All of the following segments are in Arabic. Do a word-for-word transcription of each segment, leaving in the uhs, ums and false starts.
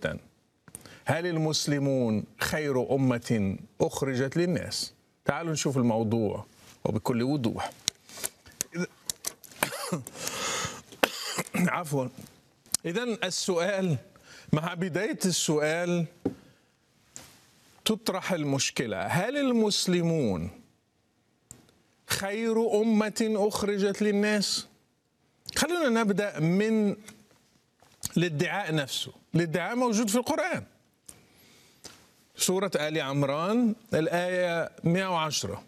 جدا. هل المسلمون خير أمة أخرجت للناس؟ تعالوا نشوف الموضوع وبكل وضوح. عفوا. إذن السؤال، مع بداية السؤال تطرح المشكلة: هل المسلمون خير أمة أخرجت للناس؟ خلونا نبدأ من الادعاء نفسه. الادعاء موجود في القرآن، سورة آل عمران الآية مئة وعشرة: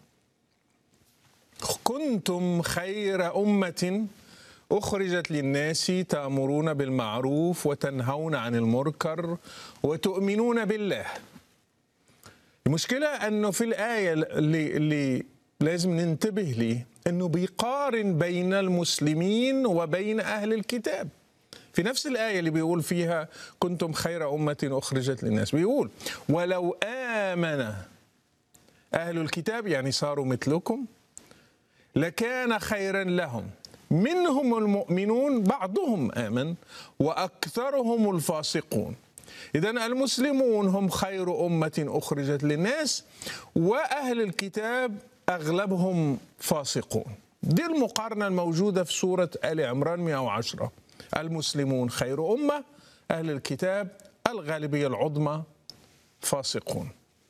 كنتم خير أمة أخرجت للناس تأمرون بالمعروف وتنهون عن المنكر وتؤمنون بالله. المشكلة أنه في الآية اللي, اللي لازم ننتبه ليه أنه بيقارن بين المسلمين وبين أهل الكتاب. في نفس الآية اللي بيقول فيها كنتم خير أمة أخرجت للناس بيقول: ولو آمن أهل الكتاب، يعني صاروا مثلكم، لكان خيرا لهم، منهم المؤمنون بعضهم آمن وأكثرهم الفاسقون. إذن المسلمون هم خير أمة أخرجت للناس، وأهل الكتاب أغلبهم فاسقون. دي المقارنة الموجودة في سورة آل عمران مئة وعشرة. المسلمون خير أمة، أهل الكتاب الغالبية العظمى فاسقون.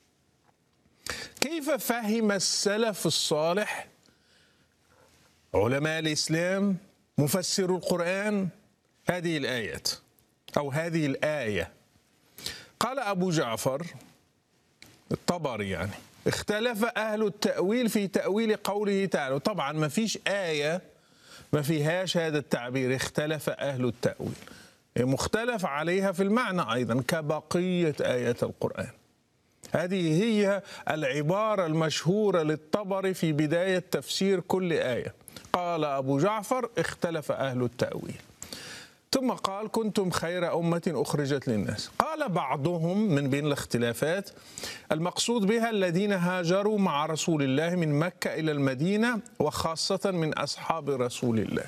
كيف فهم السلف الصالح، علماء الإسلام، مفسر القرآن، هذه الآيات أو هذه الآية؟ قال أبو جعفر الطبري يعني: اختلف أهل التأويل في تأويل قوله تعالى. طبعا ما فيش آية ما فيهاش هذا التعبير، اختلف أهل التأويل، مختلف عليها في المعنى أيضا كبقية آيات القرآن. هذه هي العبارة المشهورة للطبري في بداية تفسير كل آية. قال أبو جعفر: اختلف أهل التأويل. ثم قال: كنتم خير أمة أخرجت للناس. قال بعضهم من بين الاختلافات: المقصود بها الذين هاجروا مع رسول الله من مكة إلى المدينة، وخاصة من أصحاب رسول الله.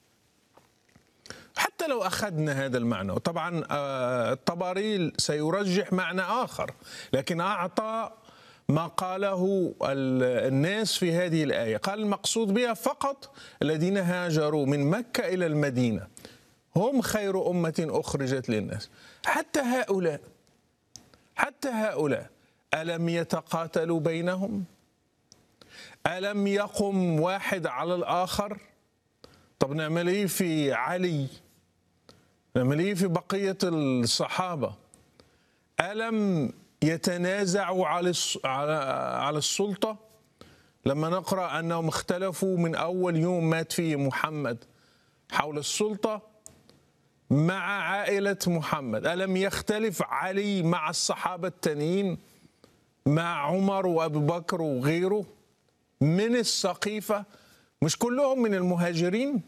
حتى لو أخذنا هذا المعنى، وطبعا الطبري سيرجح معنى آخر، لكن أعطى ما قاله الناس في هذه الآية. قال المقصود بها فقط الذين هاجروا من مكة إلى المدينة هم خير أمة أخرجت للناس. حتى هؤلاء حتى هؤلاء ألم يتقاتلوا بينهم؟ ألم يقم واحد على الآخر؟ طب نعمل إيه في علي؟ نعمل إيه في بقية الصحابة؟ ألم يتنازعوا على على السلطة؟ لما نقرأ أنهم اختلفوا من أول يوم مات فيه محمد حول السلطة مع عائلة محمد. ألم يختلف علي مع الصحابة التانيين، مع عمر وأبو بكر وغيره من السقيفة؟ مش كلهم من المهاجرين؟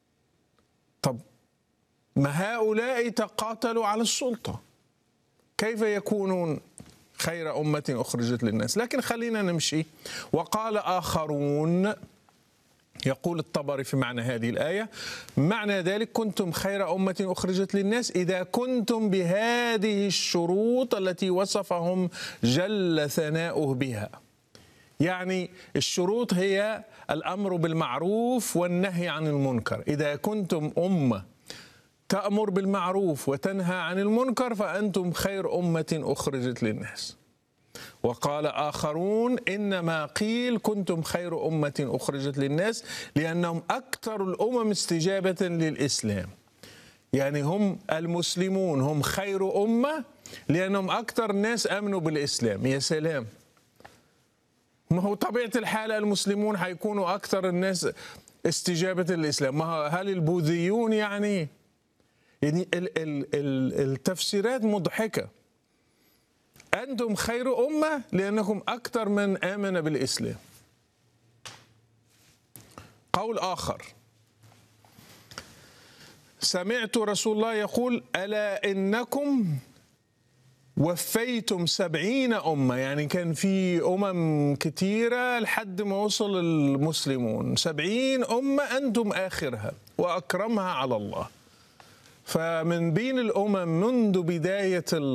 طب ما هؤلاء تقاتلوا على السلطة، كيف يكونون خير أمة أخرجت للناس؟ لكن خلينا نمشي. وقال آخرون، يقول الطبري في معنى هذه الآية: معنى ذلك كنتم خير أمة أخرجت للناس إذا كنتم بهذه الشروط التي وصفهم جل ثناؤه بها. يعني الشروط هي الأمر بالمعروف والنهي عن المنكر. إذا كنتم أمة تأمر بالمعروف وتنهى عن المنكر فأنتم خير أمة أخرجت للناس. وقال آخرون: إنما قيل كنتم خير أمة أخرجت للناس لأنهم أكثر الأمم استجابة للإسلام. يعني هم المسلمون هم خير أمة لأنهم أكثر الناس آمنوا بالإسلام. يا سلام، ما هو طبيعة الحال المسلمون حيكونوا أكثر الناس استجابة للإسلام. ما هل البوذيون يعني يعني ال ال ال التفسيرات مضحكة. أنتم خير أمة لأنكم أكثر من آمن بالإسلام. قول آخر: سمعت رسول الله يقول: ألا إنكم وفيتم سبعين أمة. يعني كان في أمم كتيرة لحد ما وصل المسلمون، سبعين أمة أنتم آخرها وأكرمها على الله. فمن بين الأمم منذ بداية